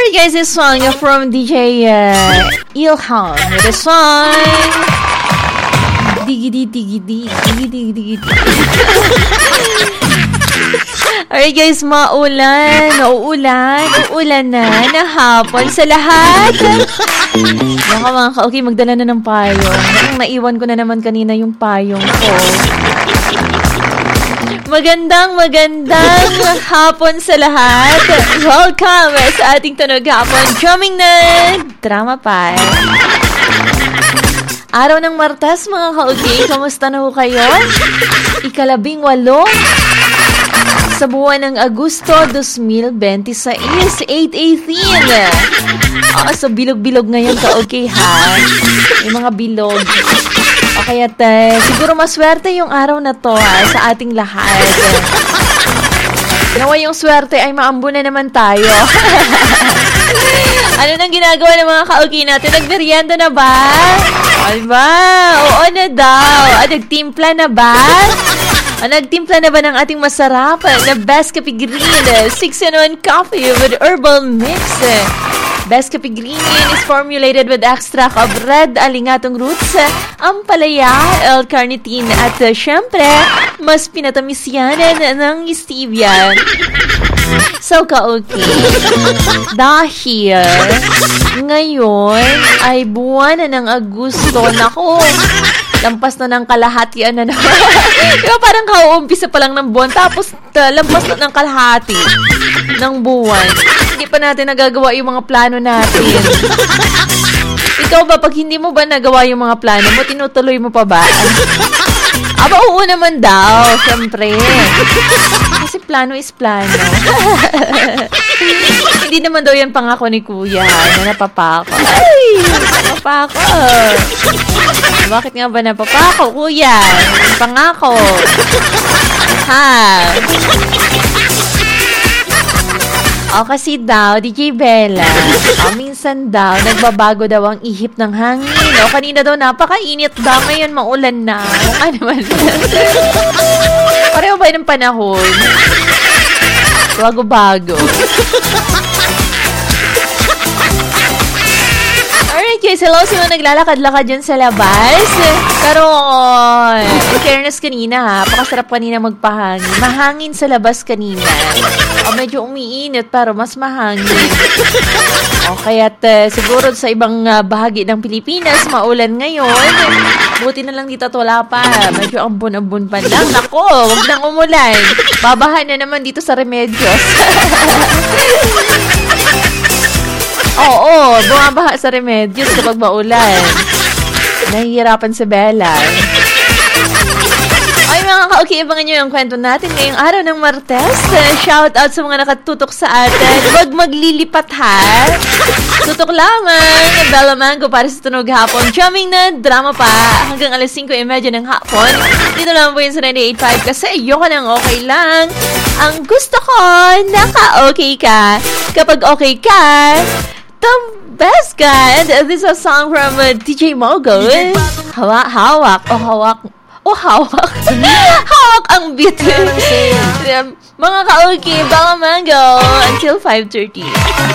Alright guys, this song from DJ Ilhan. The song Digidi. Alright guys, uulan na hapon sa lahat. Naka mga ka-okay, magdala na ng payong. Naiwan ko na naman kanina yung payong ko. Magandang hapon sa lahat. Welcome sa ating tunog hapon. Drumming na drama pa. Araw ng Martes, mga ka-okay. Kamusta na ho kayo? 18 sa buwan ng Agosto 2026, 8:18. So bilog-bilog ngayon ka-okay ha? May mga bilog. Okay, at siguro maswerte yung araw na to ha, sa ating lahat. Nawa yung swerte ay maambo na naman tayo. Ano nang ginagawa ng mga ka-okay natin? Nagmerienda na ba? Alba, oo na daw. Nagtimpla na ba? Nagtimpla na ba ng ating masarap na Best Cafe Green 6-in-1 coffee with herbal mix? Best Cafe Green is formulated with extract of red alingatong roots, ampalaya, L-carnitine at syempre, mas pinatamis yan ng stevia. So, ka-okay. Dahil ngayon ay buwan na ng Agosto. Nako, lampas na ng kalahati na naman. Diba parang kauumpisa pa lang ng buwan, tapos lampas na ng kalahati ng buwan. Hindi pa natin nagagawa yung mga plano natin. Ikaw ba, pag hindi mo ba nagawa yung mga plano mo, tinutuloy mo pa ba? Aba, oo naman daw, syempre. Kasi plano is plano. Hindi naman daw yan pangako ni Kuya na napapako. Ay, napapako. Bakit nga ba napapako, Kuya? Pangako. Ha? Kasi daw, DJ Bella, minsan daw, nagbabago daw ang ihip ng hangin. Kanina daw, napakainit daw. Ngayon, maulan na. Ano naman? Pareho ba ng panahon? Bago-bago. Alright guys, hello sa mga naglalakad-lakad dyan sa labas. Pero, in fairness kanina ha, pakasarap kanina magpahangin. Mahangin sa labas kanina. Medyo umiinit pero mas mahangin. Kaya't siguro sa ibang bahagi ng Pilipinas, maulan ngayon. Buti na lang dito at wala pa. Medyo ambon-ambon pa lang. Nako, wag nang umulan. Babahan na naman dito sa Remedios. Oo, bumabaha sa Remedios kapag maulan. Nahihirapan si Bella. Ay mga ka-okay, abangan nyo yung kwento natin ngayong araw ng Martes. Shout out sa mga nakatutok sa atin. Huwag maglilipat ha. Tutok lamang. Bella Mango para sa tunog hapon. Jamming na drama pa hanggang alas 5:30 ng hapon. Dito lang po yun sa 98.5 kasi ayoko nang okay lang. Ang gusto ko, naka-okay ka. Kapag okay ka, the best ka. And this is a song from DJ Mogo. Hawak. Hawak ang beat. Mga ka-okay, Bella Mango until 5:30.